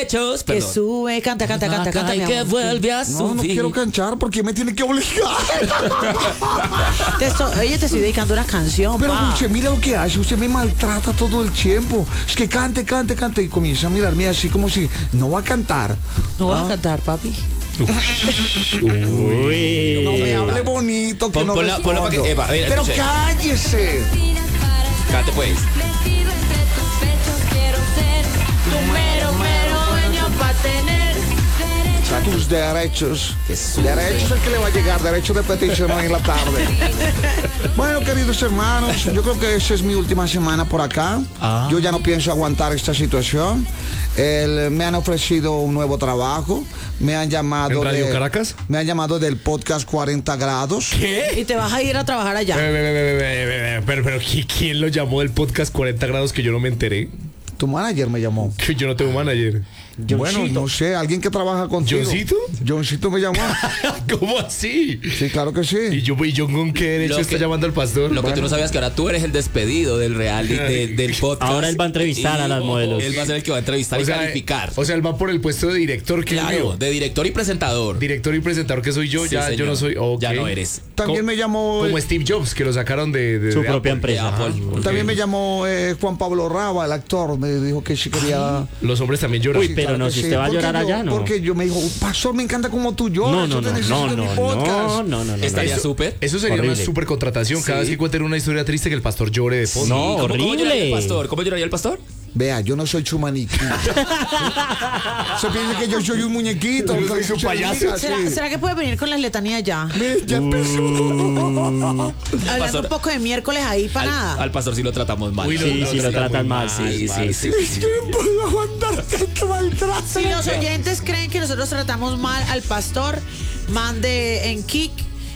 derechos. Que Perdón. sube, canta, Y mi que amor. vuelve a No, no subir. quiero cantar porque me tiene que obligar. Oye, te estoy dedicando una canción, Pero pa. usted mira lo que hace, usted me maltrata todo el tiempo. Es que cante y comienza a mirarme así como si no va a cantar. No vas a cantar, papi. Uy. No me hable bonito que no Ponla para que... respondo. Epa, mira, Pero escuche. cállese. Cante pues. Metido entre tus pechos quiero ser tu mero dueño pa' tener Tus derechos. Derechos el que le va a llegar, derecho de petición hoy en la tarde. Bueno, queridos hermanos, yo creo que esa es mi última semana por acá. Yo ya no pienso aguantar esta situación. Me han ofrecido un nuevo trabajo. Me han llamado ¿En Radio Caracas? Me han llamado del podcast 40 grados. Y te vas a ir a trabajar allá. Pero ¿quién lo llamó del podcast 40 grados que yo no me enteré? Tu manager me llamó. Que yo no tengo manager. Bueno, no sé, alguien que trabaja contigo. ¿Johncito? Johncito me llamó. ¿Cómo así? Sí, claro que sí. ¿Y yo con qué derecho Lo está que- llamando al pastor? Lo que tú no sabías que ahora tú eres el despedido del reality, del podcast. Ahora él va a entrevistar a las modelos. Él va a ser el que va a entrevistar y calificar. O sea, él va por el puesto de director que es Claro, mío. de director y presentador. Director y presentador que soy yo, Sí, ya yo señor. no soy. Ok. Ya no eres. También me llamó Como Steve Jobs, que lo sacaron de Su de propia Apple. empresa. De Apple. ajá. También me llamó Juan Pablo Raba, el actor. Me dijo que si quería. Los hombres también lloran. Uy, pero no, que si usted va a porque llorar allá, no. Porque yo me dijo, pastor, me encanta como tú lloras. No, yo te necesito en mi podcast. no. Estaría súper. Eso sería una Horrible. super contratación. Cada Sí. vez que cuenten una historia triste que el pastor llore de fondo. No, ¿Cómo lloraría el horrible. pastor? ¿Cómo lloraría el pastor? Vea, yo no soy chumaniquí. Se piensa que yo soy un muñequito. Yo soy su payaso. ¿Será que puede venir con las letanías ya? Mire, ya empezó. Hablando Pastor- un poco de miércoles ahí para nada. Al pastor sí lo tratamos mal. Uy, Sí, sí, lo está tratan muy mal, sí, sí. Es que no puedo aguantar tanto maltrato. Si los oyentes creen que nosotros tratamos mal al pastor, mande en Kik.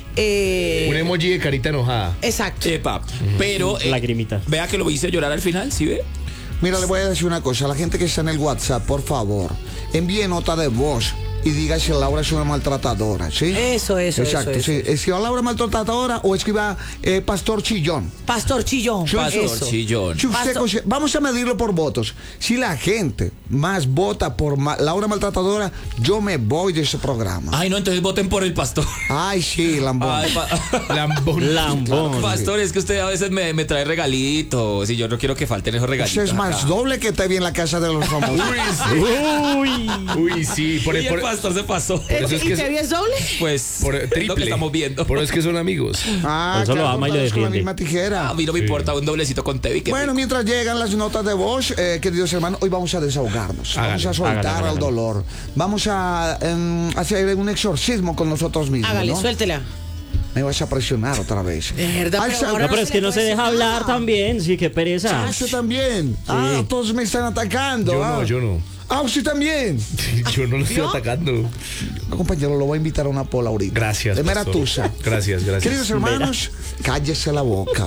Un emoji de carita enojada. Exacto. Epa, pero Lagrimitas. vea que lo hice llorar al final, ¿sí ve? Mira, le voy a decir una cosa. A la gente que está en el WhatsApp, por favor, envíe nota de voz y diga si Laura es una maltratadora, ¿sí? Eso. Exacto, sí. Escriba Laura maltratadora o escriba Pastor Chillón. Pastor Chillón. Pastor Eso. Chillón. Si usted vamos a medirlo por votos. Si la gente más vota por Laura maltratadora, yo me voy de ese programa. Ay, no, entonces voten por el pastor. Ay, sí, lambón. Ay, Lambón. Lambón. pastor, es que usted a veces me trae regalitos y yo no quiero que falten esos regalitos. Eso es más acá. doble que te vi en la casa de los famosos. Uy. Uy, sí. Y el pastor se pasó. eso es ¿Y que te es doble? Pues triple. es lo que estamos viendo. Por eso es que son amigos. Ah, Eso lo claro, ama y lo cortados con la defiende. misma tijera. A mí no me importa un doblecito con Tevi. Que Bueno, mientras llegan las notas de voz, queridos hermanos, hoy vamos a desahogarnos. Vamos a soltar hágale. el dolor. Vamos a hacer un exorcismo con nosotros mismos. Hágale, ¿no? suéltela. Me vas a presionar otra vez. De verdad, Ay, pero sal- ahora No, pero es que no se deja hablar también, sí, qué pereza. Ah, usted también. Ah, todos me están atacando. Yo no. Ah, usted también. Yo no lo estoy atacando. Compañero, lo voy a invitar a una pola ahorita. Gracias. De pastor. Meratusa. Gracias. Queridos hermanos, cállese la boca.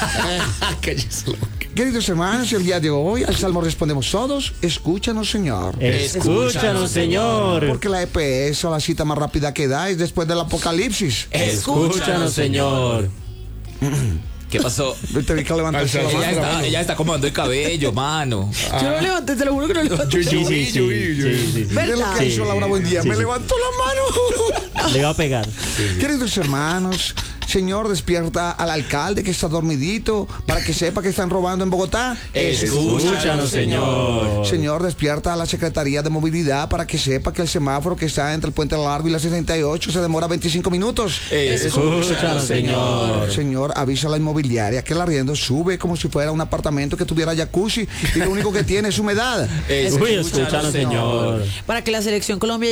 Cállese la boca. Queridos hermanos, el día de hoy al Salmo respondemos todos, escúchanos, Señor. Escúchanos, Señor. Porque la EPS o la cita más rápida que da es después del apocalipsis. Escúchanos, Señor. ¿Qué pasó? Te vi que levantaste la mano. Ella está acomodando el cabello, mano. Yo lo levanté, te lo juro que lo levanté. Sí. Mire lo que hizo Laura Buen Día. Sí, Me sí. levantó la mano. Le va a pegar. Queridos hermanos, Señor, despierta al alcalde que está dormidito para que sepa que están robando en Bogotá. Escúchanos, Señor. Señor, despierta a la Secretaría de Movilidad para que sepa que el semáforo que está entre el Puente Largo y la 68 se demora 25 minutos. Escúchanos, Señor. Señor, avisa a la inmobiliaria que el arriendo sube como si fuera un apartamento que tuviera jacuzzi y lo único que tiene es humedad. Uy, escúchanos, Señor. Para que la selección Colombia